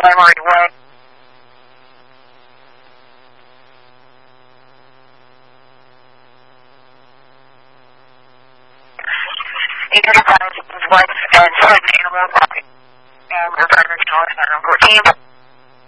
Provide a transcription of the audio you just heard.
Emory Way. He identifies his wife and son in a roadblock. And we're trying to reach out to that number.